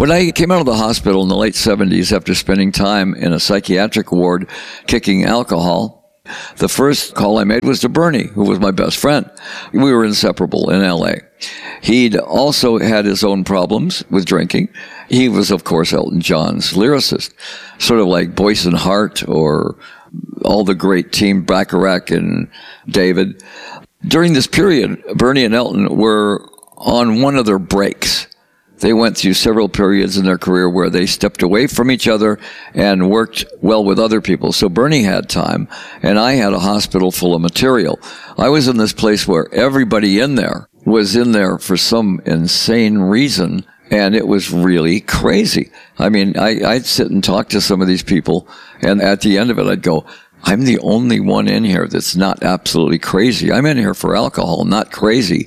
When I came out of the hospital in the late 70s after spending time in a psychiatric ward kicking alcohol, the first call I made was to Bernie, who was my best friend. We were inseparable in LA. He'd also had his own problems with drinking. He was, of course, Elton John's lyricist, sort of like Boyce and Hart or all the great team, Bacharach and David. During this period, Bernie and Elton were on one of their breaks. They went through several periods in their career where they stepped away from each other and worked well with other people. So Bernie had time, and I had a hospital full of material. I was in this place where everybody in there was in there for some insane reason, and it was really crazy. I mean, I'd sit and talk to some of these people, and at the end of it, I'd go, I'm the only one in here that's not absolutely crazy. I'm in here for alcohol, not crazy.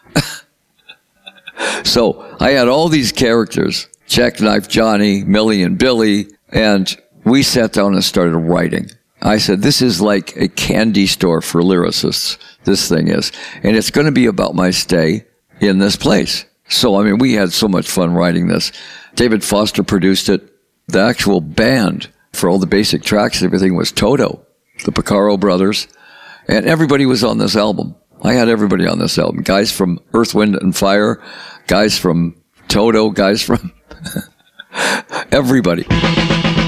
So I had all these characters, Jackknife Johnny, Millie and Billy, and we sat down and started writing. I said, this is like a candy store for lyricists, this thing is. And it's going to be about my stay in this place. So, I mean, we had so much fun writing this. David Foster produced it. The actual band for all the basic tracks and everything was Toto, the Porcaro brothers, and everybody was on this album. I had everybody on this album. Guys from Earth, Wind and Fire, guys from Toto, guys from everybody.